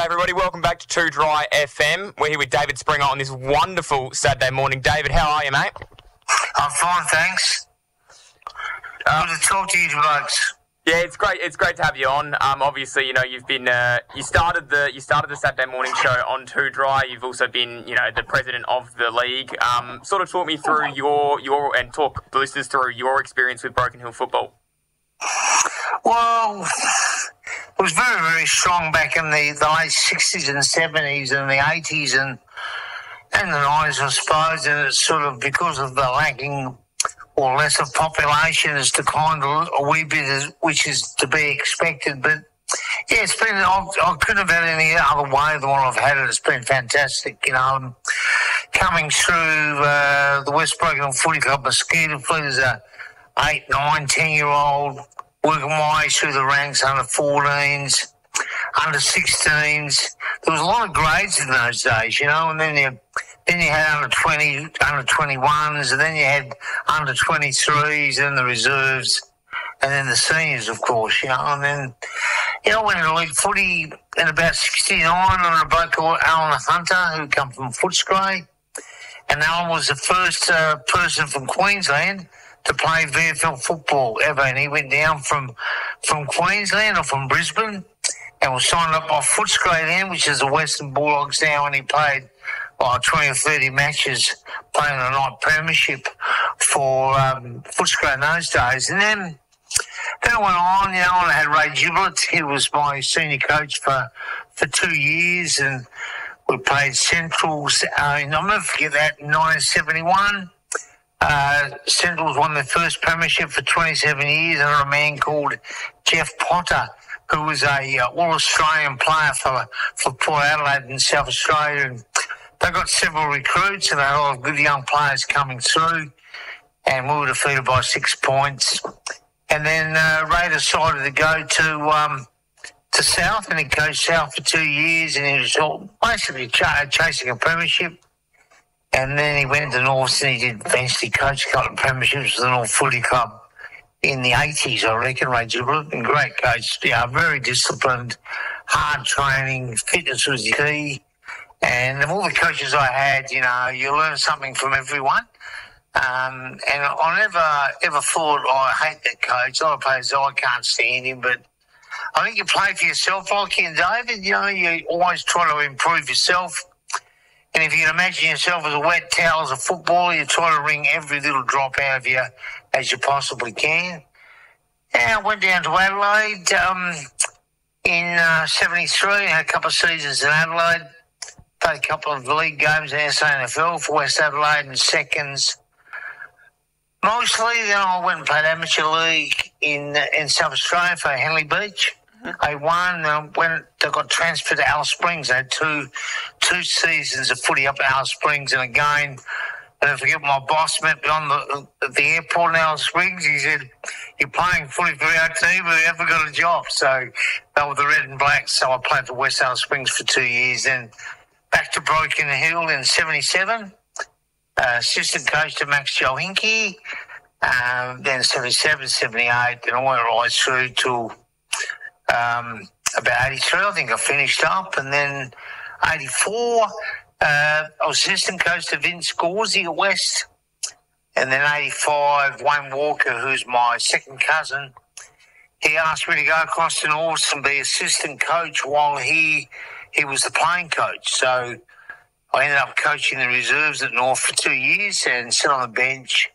G'day everybody, welcome back to Too Dry FM. We're here with David Springer on this wonderful Saturday morning. David, how are you, mate? I'm fine, thanks. Good to talk to you blokes. Yeah, it's great. It's great to have you on. Obviously, you know, you've been you started the Saturday morning show on Too Dry. You've also been, you know, the president of the league. Sort of talk me through your and talk the listeners through your experience with Broken Hill football. Well, it was very, very strong back in the late 60s and 70s and the 80s and the 90s, I suppose, and it's sort of because of the lacking or lesser population has declined a wee bit, which is to be expected. But, yeah, it's been, I couldn't have had any other way than what I've had it. It's been fantastic, you know. Coming through the West Broken Hill Footy Club Mosquito Fleet as a 8, 9, 10-year-old, working my way through the ranks, under 14s, under 16s. There was a lot of grades in those days, you know, and then you had under 20, under 21s, and then you had under 23s, and the reserves, and then the seniors, of course, you know. And then, you know, I went into league footy in about 69 on a bloke called Alan Hunter, who come from Footscray. And Alan was the first person from Queensland to play VFL football ever, and he went down from Queensland or from Brisbane and was signed up by Footscray then, which is the Western Bulldogs now, and he played 20 or 30 matches playing the night premiership for Footscray in those days. And then I went on, you know, and I had Ray Giblet. He was my senior coach for 2 years, and we played Centrals. I'll never forget that, in 1971. Centrals won their first premiership for 27 years under a man called Jeff Potter, who was a All-Australian player for Port Adelaide in South Australia. And they got several recruits and they had a lot of good young players coming through, and we were defeated by 6 points. And then Ray decided to go to South, and he coached South for 2 years, and he was basically chasing a premiership. And then he went to North and he did eventually coach a couple of premierships with the North Footy Club in the 80s, I reckon, Ray Giblet. And great coach, yeah, very disciplined, hard training, fitness was key. And of all the coaches I had, you know, you learn something from everyone. And I never ever thought, I hate that coach. A lot of players, I can't stand him. But I think you play for yourself, like you and David. You know, you always try to improve yourself. And if you can imagine yourself as a wet towel as a footballer, you try to wring every little drop out of you as you possibly can. And I went down to Adelaide in 73, had a couple of seasons in Adelaide, played a couple of league games in SANFL for West Adelaide and seconds. Mostly, then I went and played amateur league in South Australia for Henley Beach. I won. When they got transferred to Alice Springs, they had two seasons of footy up at Alice Springs. And again, I don't forget, my boss met me on the airport in Alice Springs. He said, "You're playing footy for our team, but you haven't got a job." So they were the red and black. So I played for West Alice Springs for 2 years. Then back to Broken Hill in 77. Assistant coach to Max Johinke. Then 77, 78. And I went right through till about 83, I think I finished up, and then 84, I was assistant coach to Vince Gauzy at West, and then 85, Wayne Walker, who's my second cousin, he asked me to go across to North and be assistant coach while he was the playing coach. So I ended up coaching the reserves at North for 2 years and sit on the bench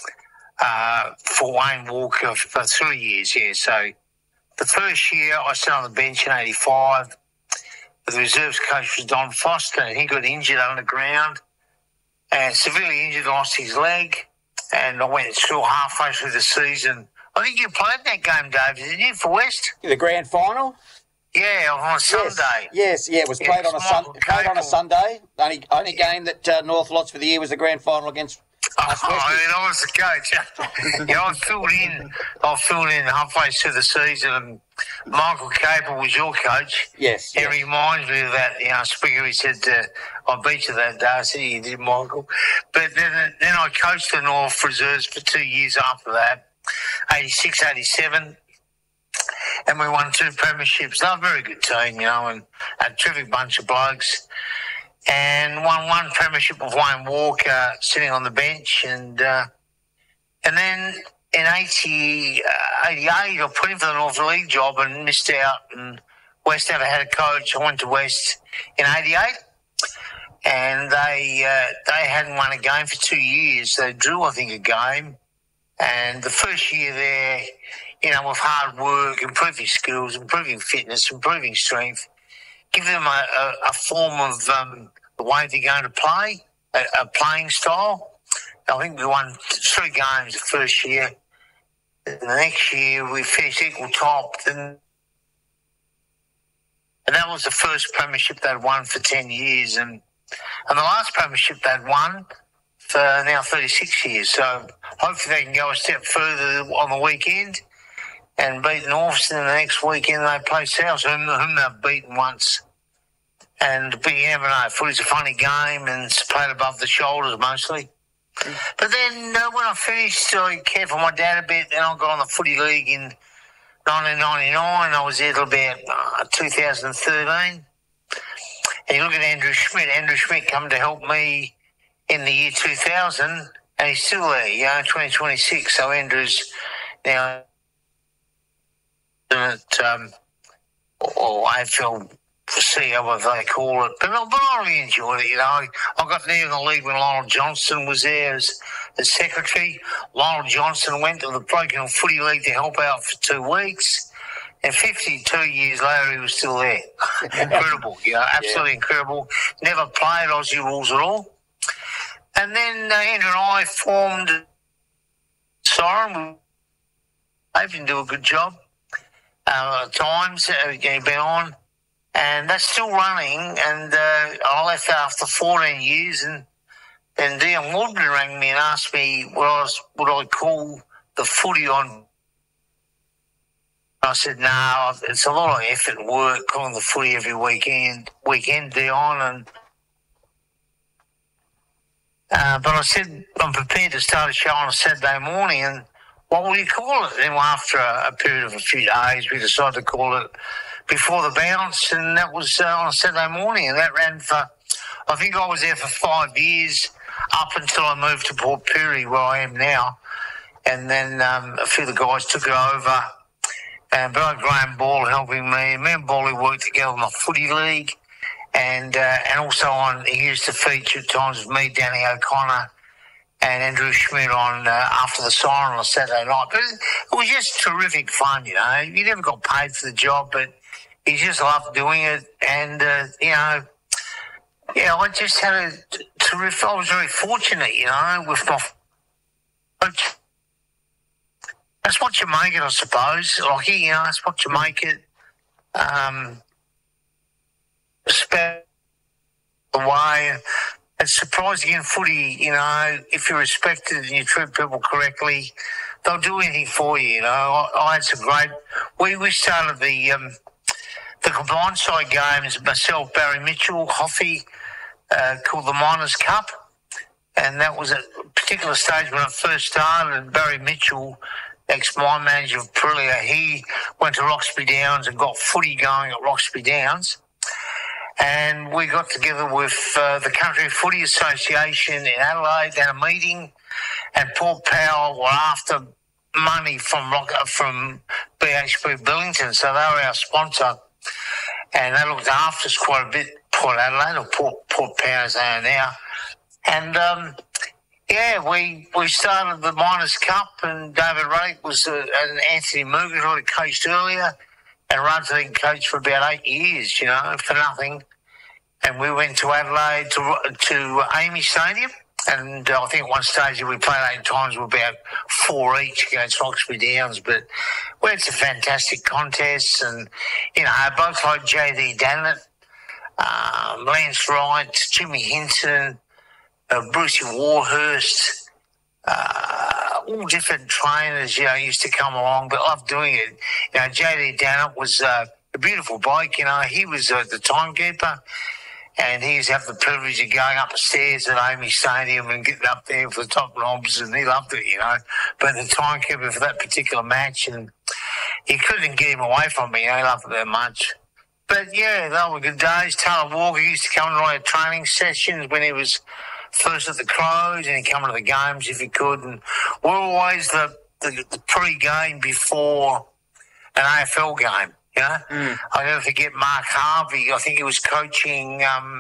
for Wayne Walker for 3 years, yeah. So the first year I sat on the bench in 85. The reserves coach was Don Foster, and he got injured underground and severely injured, lost his leg. And I went through halfway through the season. I think you played that game, David, didn't you, for West? The grand final? Yeah, on a Sunday. Yes, it was played on a Sunday. Only game that North lost for the year was the grand final against us. I was the coach. Yeah, I filled in halfway through the season, and Michael Capel was your coach. Yes. He reminds me of that, Springer. He said, I beat you that day. I said, you did, Michael. But then I coached the North Reserves for 2 years after that, 86, 87. And we won 2 premierships. They were a very good team, and a terrific bunch of blokes, and won one premiership with Wayne Walker sitting on the bench, and then in 88, I put in for the North League job and missed out, and West never had a coach. I went to West in 88, and they hadn't won a game for 2 years. They drew, I think, a game, and the first year there, with hard work, improving skills, improving fitness, improving strength, give them a form of the way they're going to play, a playing style. I think we won 3 games the first year. The next year we finished equal top, and that was the first premiership they'd won for 10 years, and the last premiership they'd won for now 36 years. So hopefully they can go a step further on the weekend and beat Norths, and the next weekend they play South, whom they've beaten once. But you never know. Footy's a funny game, and it's played above the shoulders mostly. But then when I finished, I cared for my dad a bit, and I got on the Footy League in 1999. I was there till about 2013. And you look at Andrew Schmidt. Andrew Schmidt come to help me in the year 2000, and he's still there, 2026. So Andrew's now at or AFL CEO, whatever they call it. But I really enjoyed it, I got there in the league when Lionel Johnson was there as secretary. Lionel Johnson went to the Broken Footy League to help out for 2 weeks. And 52 years later, he was still there. Incredible, absolutely incredible. Never played Aussie rules at all. And then Andrew and I formed Siren. They didn't do a good job at times. Been on. And that's still running, and I left after 14 years, and then Dion Woodman rang me and asked me would I call the footy on. I said, no, it's a lot of effort and work calling the footy every weekend, Dion, and but I said I'm prepared to start a show on a Saturday morning, and what will you call it? And after a period of a few days, we decided to call it Before the Bounce, and that was on a Saturday morning, and that ran for, I think I was there for 5 years, up until I moved to Port Pirie, where I am now, and then a few of the guys took it over, and but I had Graham Ball helping me. Me and Bally worked together on the Footy League, and also he used to feature at times with me, Danny O'Connor, and Andrew Schmidt on After the Siren on a Saturday night. But it was just terrific fun, You never got paid for the job, but he just loved doing it. And, I just had a terrific, I was very fortunate, with my coach. That's what you make it, I suppose. Lockie, that's what you make it. Respect the way. It's surprising in footy, if you're respected and you treat people correctly, they'll do anything for you, I had some great... We started the combined side games, myself, Barry Mitchell, Hoffy, called the Miners' Cup. And that was at a particular stage when I first started. And Barry Mitchell, ex-mine manager of Perilia, he went to Roxby Downs and got footy going at Roxby Downs. And we got together with the Country Footy Association in Adelaide, had a meeting, and Port Power were after money from BHP Billington, so they were our sponsor, and they looked after us quite a bit, Port Adelaide, or Port Power as they are now. And, we started the Miners' Cup, and David Ruddock was, and Anthony Mugan, who I coached earlier, and Rudd coached for about 8 years, for nothing. And we went to Adelaide to Amy Stadium, and I think at one stage we played 8 times with about 4 each against Roxby Downs. But we had some fantastic contests, and both like JD Dannett, Lance Wright, Jimmy Hinton, Brucey Warhurst, all different trainers, used to come along, but loved doing it. JD Dannett was a beautiful bloke, he was the timekeeper, and he used to have the privilege of going up the stairs at Amy Stadium and getting up there for the top knobs, and he loved it, But the timekeeper for that particular match, and he couldn't get him away from me, he loved it that much. But yeah, they were good days. Taylor Walker used to come to our training sessions when he was first at the Crows, and he'd come to the games if he could. And we're always the pre-game before an AFL game, you know. I'll never forget Mark Harvey. I think he was coaching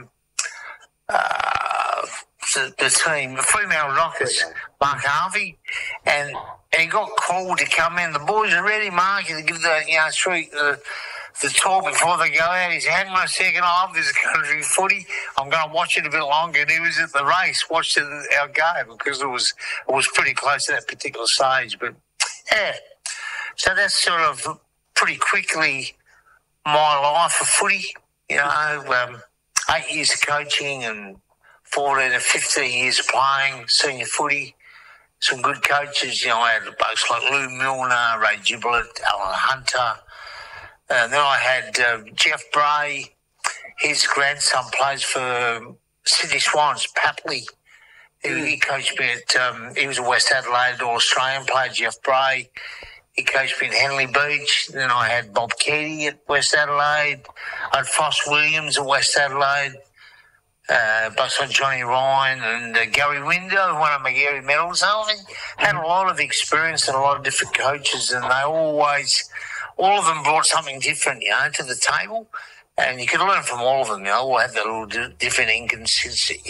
the team, the Fremantle Rockets, Mark Harvey, and he got called to come in. The boys are ready, Mark, to give the talk before they go out. He said, hang on a second, I love this country footy. I'm going to watch it a bit longer. And he was at the race, watching our game because it was pretty close to that particular stage. But, yeah, so that's sort of pretty quickly my life of footy. You know, 8 years of coaching and 14 or 15 years of playing senior footy. Some good coaches. You know, I had blokes like Lou Milner, Ray Giblet, Alan Hunter. And then I had Jeff Bray. His grandson plays for Sydney Swans, Papley. He coached me at, he was a West Adelaide All-Australian player, Jeff Bray. He coached me at Henley Beach. Then I had Bob Keddie at West Adelaide. I had Foss Williams at West Adelaide. Blokes like Johnny Ryan and Gary Window, who won my Gary medals. I had a lot of experience and a lot of different coaches, and they all of them brought something different, you know, to the table. And you could learn from all of them, you know, all had their little different inconsistent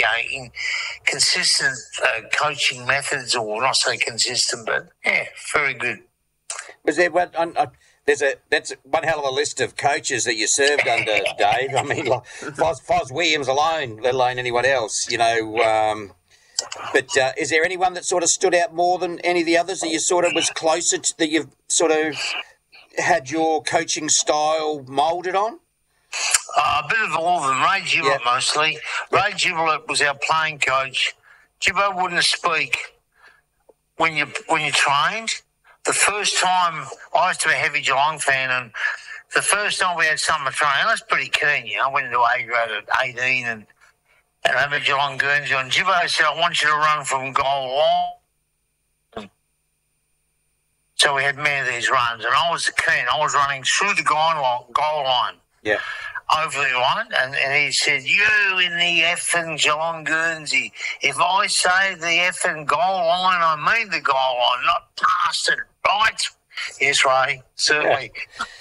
coaching methods, or not so consistent, but, yeah, very good. Was there one? That's one hell of a list of coaches that you served under, Dave. I mean, like Foz Williams alone, let alone anyone else, you know. But is there anyone that sort of stood out more than any of the others that you sort of was closer to, that you've sort of had your coaching style moulded on? A bit of all of them. Ray Giblet mostly. Ray Giblet was our playing coach. Giblet wouldn't speak when you trained. The first time, I used to be a heavy Geelong fan, and the first time we had summer training, I was pretty keen, you know. I went into A grade at 18 and I had a Geelong Guernsey on. Gibbo said, I want you to run from goal line. So we had many of these runs, and I was keen. I was running through the goal line. Yeah. Over the line, and he said, you in the effing Geelong Guernsey, if I say the effing goal line, I mean the goal line, not past it, right? Yes, Ray, certainly.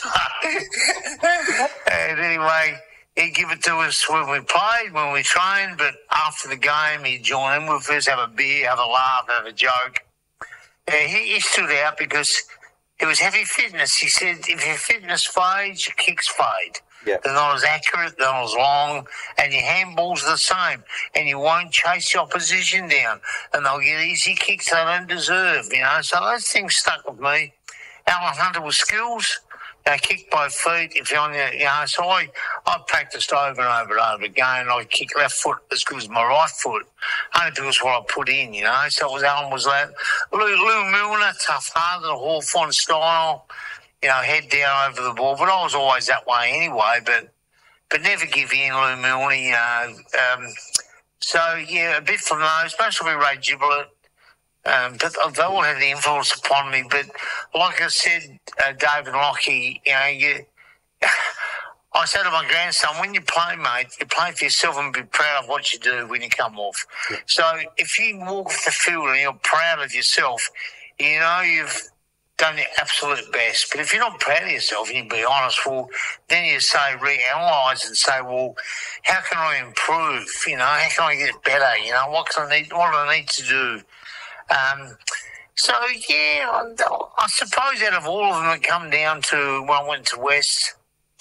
And anyway, he'd give it to us when we played, when we trained, but after the game, he'd join in with us, have a beer, have a laugh, have a joke. He stood out because it was heavy fitness. He said, if your fitness fades, your kicks fade. Yep. They're not as accurate, they're not as long, and your handball's the same. And you won't chase the opposition down, and they'll get easy kicks they don't deserve, you know. So those things stuck with me. Alan Hunter was skills. You know, kick both feet. If you're on the, you know, so I practiced over and over and over again. I kick left foot as good as my right foot, only because what I put in, you know. So Alan was that. Lou Milner, tough, hard, the Hawthorn style. You know, head down over the ball, but I was always that way anyway. But never give in, Lou Milner. You know, so yeah, a bit from those, mostly Ray Giblet. But they all had the influence upon me. But like I said, David Lockie, you know, I said to my grandson, when you play, mate, you play for yourself and be proud of what you do when you come off. Yeah. So if you walk off the field and you're proud of yourself, you know you've done your absolute best. But if you're not proud of yourself and you be honest, well, then you say, reanalyse and say, well, how can I improve? You know, how can I get better? You know, what do I need to do? So, yeah, I suppose out of all of them, it come down to when I went to West,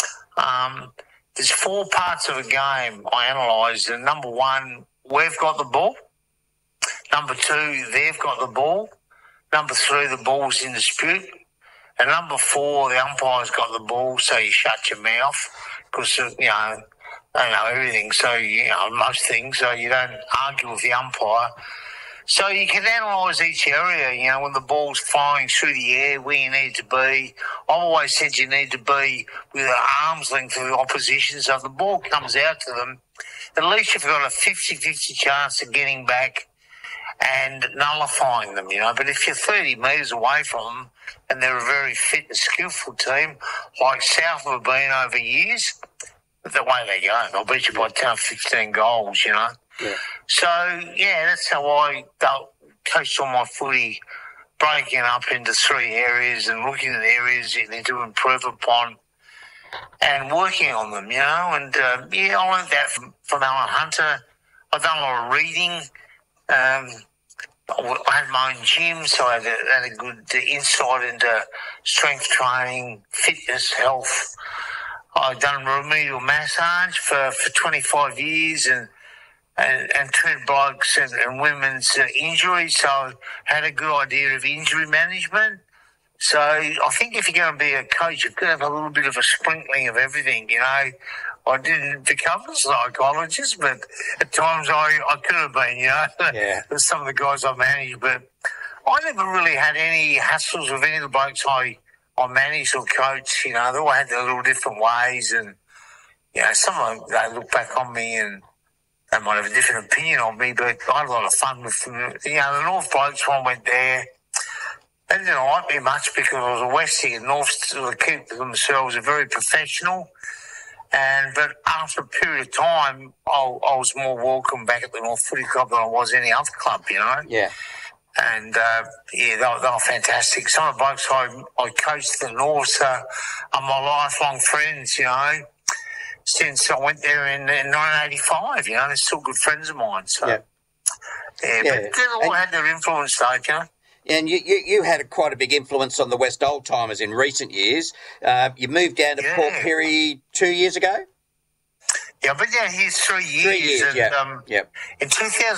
there's 4 parts of a game I analysed. And number 1, we've got the ball. Number 2, they've got the ball. Number 3, the ball's in dispute. And number 4, the umpire's got the ball, so you shut your mouth because, you know, they know everything. So, you know, most things, so you don't argue with the umpire. So you can analyse each area, you know, when the ball's flying through the air, where you need to be. I've always said you need to be with an arm's length of the opposition, so if the ball comes out to them, at least you've got a 50-50 chance of getting back and nullifying them, you know. But if you're 30 metres away from them and they're a very fit and skillful team, like South have been over years, the way they go. They'll beat you by 10 or 15 goals, you know. Yeah. So, yeah, that's how I coached all my footy, breaking up into 3 areas and looking at areas you need to improve upon and working on them, you know. And, I learned that from Alan Hunter. I've done a lot of reading. I had my own gym, so I had a good insight into strength training, fitness, health. I've done remedial massage for 25 years and treated blokes and women's injuries, so I had a good idea of injury management. So I think if you're going to be a coach, you've got to have a little bit of a sprinkling of everything, you know. I didn't become a psychologist, but at times I could have been, you know. Yeah. There's some of the guys I managed, but I never really had any hassles with any of the blokes I managed or coached, you know. They all had their little different ways, and, you know, some of them, they look back on me and they might have a different opinion on me, but I had a lot of fun with them. You know, the North blokes, when I went there, they didn't like me much because I was a Westie, and North sort of keep themselves very professional. But after a period of time, I was more welcome back at the North Footy Club than I was any other club, you know. Yeah. And, they were fantastic. Some of the blokes I coached at the North are my lifelong friends, you know, since I went there in 1985, you know. They're still good friends of mine. So, yeah. But they all had their influence, though, you know. And you had quite a big influence on the West Old Timers in recent years. You moved down to Port Pirie 2 years ago? Yeah, I've been down here 3 years. And, in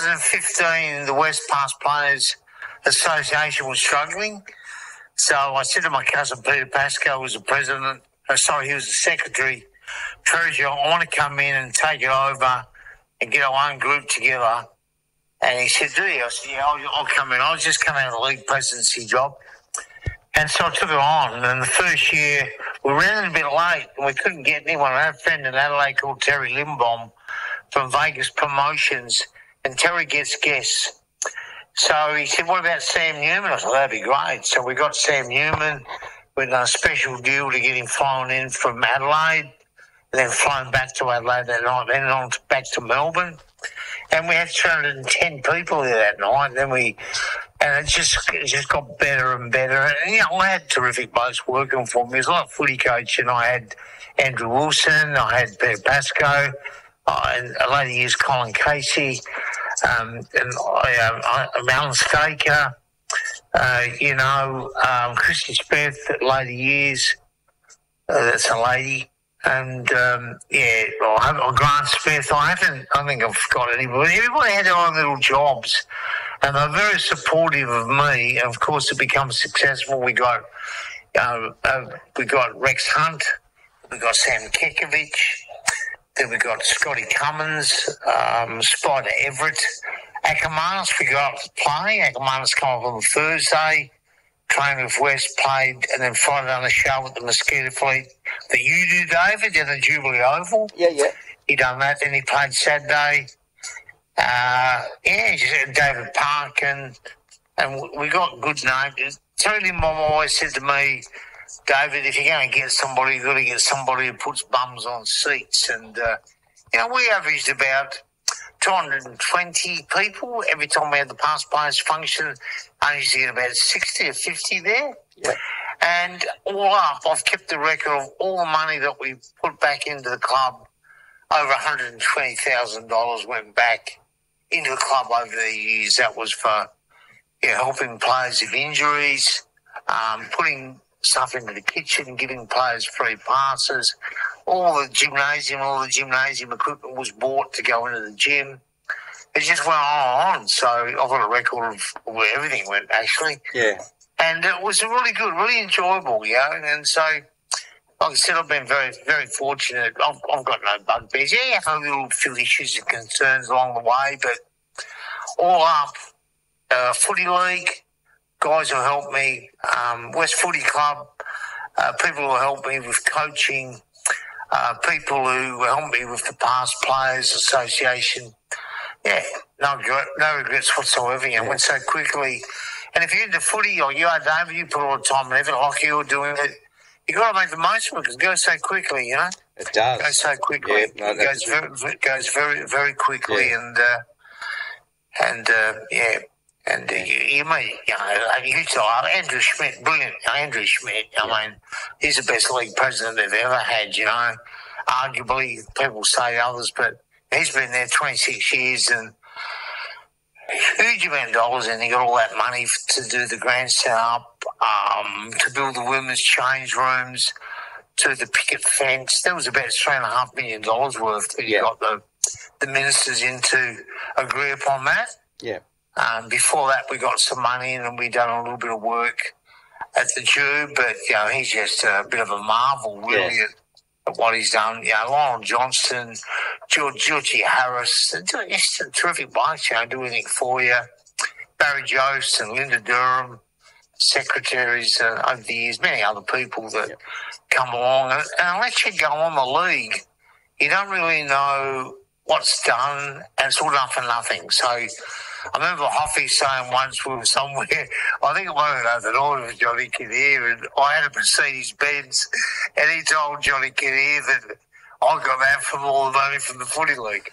2015, the West Past Players Association was struggling. So I said to my cousin Peter Pascoe, who was the president, he was the secretary, treasurer, I want to come in and take it over and get our own group together. And he said, do you? I said, yeah, I'll come in. I was just coming out of the league presidency job. And so I took it on. And the first year, we ran a bit late and we couldn't get anyone. I had a friend in Adelaide called Terry Limbaum from Vegas Promotions, and Terry gets guests. So he said, what about Sam Newman? I said, that'd be great. So we got Sam Newman. We done a special deal to get him flown in from Adelaide, and then flown back to Adelaide that night, then on back to Melbourne. And we had 310 people there that night. And it just got better and better. And, you know, I had terrific blokes working for me. There's a lot of footy coaching. I had Andrew Wilson, I had Peter Pascoe, and later years Colin Casey, and Alan Staker, Christy Smith at later years. That's a lady. And, Grant Smith, I think I've forgotten anybody. Everybody had their own little jobs, and they're very supportive of me. And, of course, to become successful, we got Rex Hunt, we got Sam Kekovich, then we got Scotty Cummins, Spider Everett, Ackermanis, we got to play. Ackermanis come up on Thursday. Trained with West, played, and then Friday on the show with the Mosquito Fleet that you do, David, in the Jubilee Oval. Yeah. He done that. Then he played Saturday. David Parkin, and we got good names. Terry Mom always said to me, David, if you're going to get somebody, you've got to get somebody who puts bums on seats. And, we averaged about 220 people every time we had the past players function. I used to get about 60 or 50 there. Yeah. And all up, I've kept the record of all the money that we put back into the club. Over $120,000 went back into the club over the years. That was for helping players with injuries, putting stuff into the kitchen, giving players free passes. All the gymnasium equipment was bought to go into the gym. It just went on. So I've got a record of where everything went, actually. Yeah. And it was really good, really enjoyable, And so, like I said, I've been very, very fortunate. I've got no bugbears. Yeah, I have a few issues and concerns along the way, but all up, Footy League, guys who helped me, West Footy Club, people who helped me with coaching, people who helped me with the Past Players Association. Yeah, no regrets whatsoever. It went so quickly. And if you're into footy or you are, David, you put all the time and effort like you're doing it, you got to make the most of it because it goes so quickly, you know. It does. It goes so quickly. Yeah, no, it goes very, very quickly, Yeah. you meet, you know, you saw Andrew Schmidt, brilliant. Andrew Schmidt, I mean, he's the best league president they've ever had, you know. Arguably, people say others, but he's been there 26 years and huge amount of dollars, and he got all that money to do the grandstand up, to build the women's change rooms, to the picket fence. That was about $3.5 million worth that you got the ministers in to agree upon that. Yeah. Before that, we got some money and we done a little bit of work at the Tube, but, you know, he's just a bit of a marvel, really, at what he's done. You know, Lionel Johnston, Georgie Harris, just a terrific blokes, you know, do anything for you. Barry Jost and Linda Durham, secretaries over the years, many other people that come along. And unless you go on the league, you don't really know what's done, and it's all done for nothing. So I remember Hoffy saying once we were somewhere, I think it was at all with Johnny Kinnear, and I had a Mercedes-Benz, and he told Johnny Kinnear that I got that from all the money from the footy league.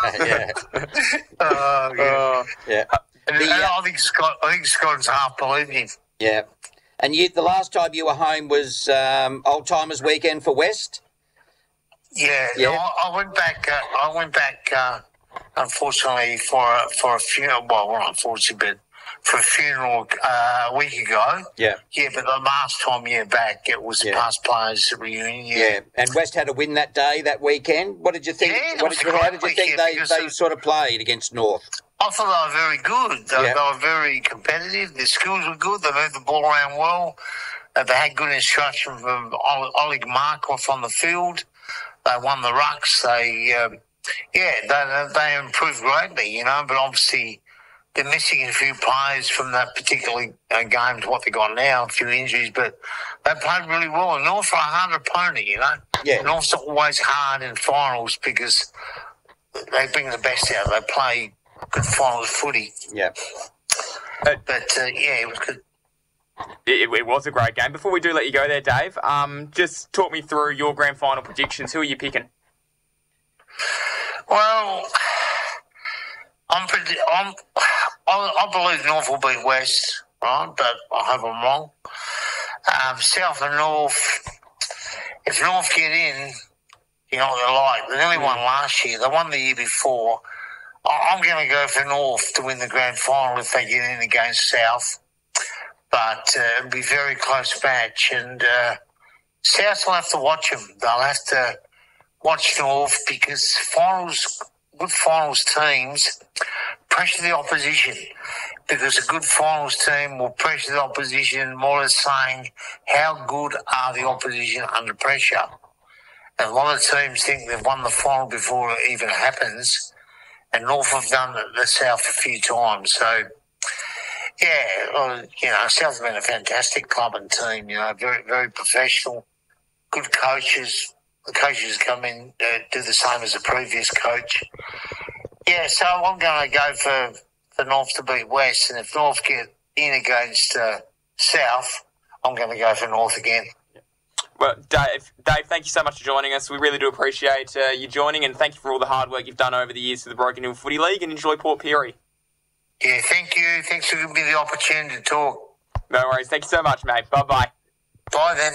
And I think Scott's half believed him. Yeah. And the last time you were home was Old Timers Weekend for West? Yeah. I went back. Unfortunately, for a funeral. Well, not unfortunately, but for a funeral a week ago. Yeah. Yeah, but the last time back, it was past players reunion. Yeah. And West had a win that day, that weekend. What did you think? Yeah, how did you think they sort of played against North? I thought they were very good. They were very competitive. Their skills were good. They moved the ball around well. They had good instruction from Oleg Markov on the field. They won the rucks. They improved greatly, you know, but obviously they're missing a few players from that particular game to what they got now, a few injuries, but they played really well. And North are a hard opponent, you know. Yeah. North's always hard in finals because they bring the best out. They play good finals footy. Yeah. But, it was good. It was a great game. Before we do let you go there, Dave, just talk me through your grand final predictions. Who are you picking? Well, I believe North will beat West, right? But I hope I'm wrong. South and North, if North get in, you know what they're like. They only won last year. They won the year before. I'm going to go for North to win the grand final if they get in against South. But it'll be a very close match. And South will have to watch them. They'll have to watch North because good finals teams pressure the opposition, because a good finals team will pressure the opposition more or less saying how good are the opposition under pressure. And a lot of teams think they've won the final before it even happens, and North have done the South a few times. So, South have been a fantastic club and team, you know, very, very professional, good coaches. The coaches come in, do the same as the previous coach. Yeah, so I'm going to go for North to beat West, and if North get in against South, I'm going to go for North again. Well, Dave, thank you so much for joining us. We really do appreciate you joining, and thank you for all the hard work you've done over the years for the Broken Hill Footy League, and enjoy Port Pirie. Yeah, thank you. Thanks for giving me the opportunity to talk. No worries. Thank you so much, mate. Bye-bye. Bye then.